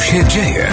się dzieje?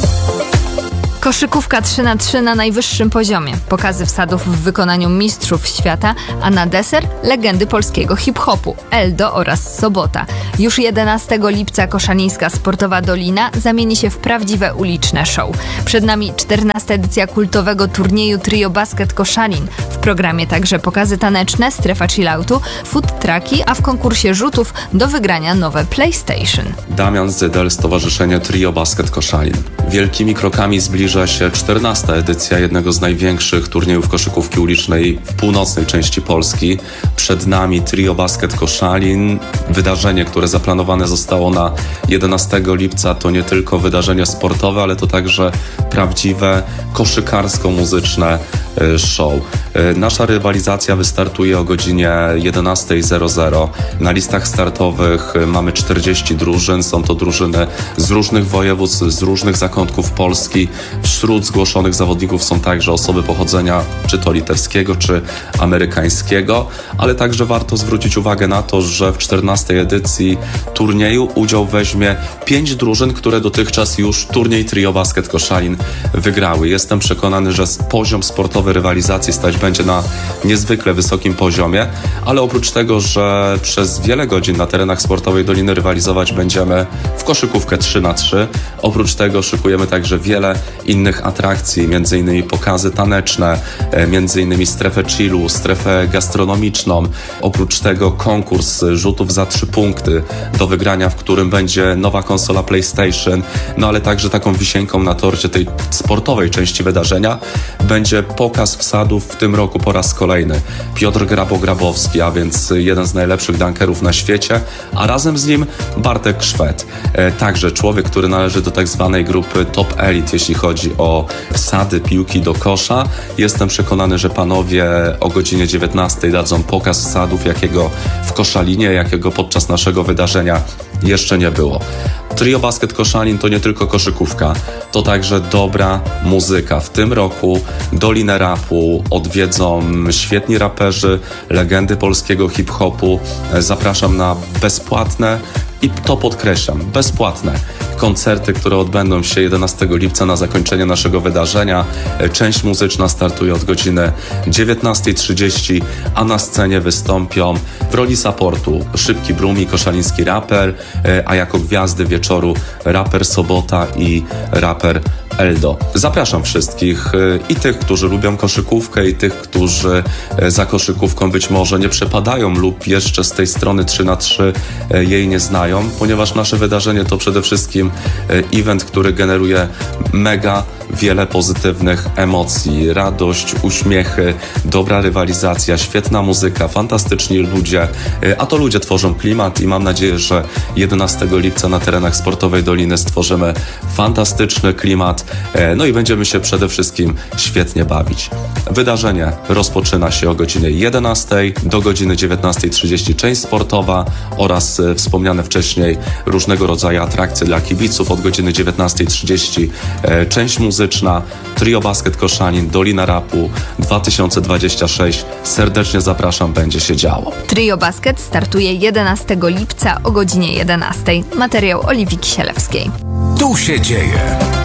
Koszykówka 3x3 na najwyższym poziomie. Pokazy wsadów w wykonaniu mistrzów świata, a na deser legendy polskiego hip-hopu Eldo oraz Sobota. Już 11 lipca koszalińska sportowa Dolina zamieni się w prawdziwe uliczne show. Przed nami 14. edycja kultowego turnieju Trio Basket Koszalin. W programie także pokazy taneczne, strefa chilloutu, food trucki, a w konkursie rzutów do wygrania nowe PlayStation. Damian Zydel, Stowarzyszenie Trio Basket Koszalin. Wielkimi krokami zbliża się 14. edycja jednego z największych turniejów koszykówki ulicznej w północnej części Polski. Przed nami Trio Basket Koszalin. Wydarzenie, które zaplanowane zostało na 11 lipca, to nie tylko wydarzenie sportowe, ale to także prawdziwe koszykarsko-muzyczne show. Nasza rywalizacja wystartuje o godzinie 11:00. Na listach startowych mamy 40 drużyn. Są to drużyny z różnych województw, z różnych zakątków Polski. Wśród zgłoszonych zawodników są także osoby pochodzenia czy to litewskiego, czy amerykańskiego, ale także warto zwrócić uwagę na to, że w 14. edycji turnieju udział weźmie 5 drużyn, które dotychczas już turniej Trio Basket Koszalin wygrały. Jestem przekonany, że poziom sportowy rywalizacji stać będzie na niezwykle wysokim poziomie, ale oprócz tego, że przez wiele godzin na terenach sportowej Doliny rywalizować będziemy w koszykówkę 3x3, oprócz tego szykujemy także wiele innych atrakcji, m.in. pokazy taneczne, m.in. strefę chillu, strefę gastronomiczną. Oprócz tego konkurs rzutów za 3 punkty do wygrania, w którym będzie nowa konsola PlayStation, no ale także taką wisienką na torcie tej sportowej części wydarzenia będzie pokaz wsadów w tym roku po raz kolejny. Piotr Grabowski, a więc jeden z najlepszych dunkerów na świecie, a razem z nim Bartek Szwed. Także człowiek, który należy do tak zwanej grupy Top Elite, jeśli chodzi o wsady piłki do kosza. Jestem przekonany, że panowie o godzinie 19 dadzą pokaz wsadów, jakiego w Koszalinie, jakiego podczas naszego wydarzenia jeszcze nie było. Trio Basket Koszalin to nie tylko koszykówka, to także dobra muzyka. W tym roku Dolinę Rapu odwiedzą świetni raperzy, legendy polskiego hip-hopu. Zapraszam na bezpłatne i to podkreślam, bezpłatne koncerty, które odbędą się 11 lipca na zakończenie naszego wydarzenia. Część muzyczna startuje od godziny 19:30, a na scenie wystąpią w roli supportu Szybki Brumi, koszaliński raper, a jako gwiazdy wieczoru raper Sobota i raper Eldo. Zapraszam wszystkich, i tych, którzy lubią koszykówkę, i tych, którzy za koszykówką być może nie przepadają lub jeszcze z tej strony 3x3 jej nie znają, ponieważ nasze wydarzenie to przede wszystkim event, który generuje mega wiele pozytywnych emocji, radość, uśmiechy, dobra rywalizacja, świetna muzyka, fantastyczni ludzie, a to ludzie tworzą klimat i mam nadzieję, że 11 lipca na terenach sportowej Doliny stworzymy fantastyczny klimat, no i będziemy się przede wszystkim świetnie bawić. Wydarzenie rozpoczyna się o godzinie 11 do godziny 19:30 część sportowa oraz wspomniane wcześniej różnego rodzaju atrakcje dla kibiców od godziny 19:30 część muzyczna. Trio Basket Koszalin, Dolina Rapu 2026. Serdecznie zapraszam, będzie się działo. Trio Basket startuje 11 lipca o godzinie 11. Materiał Oliwii Kisielewskiej. Tu się dzieje.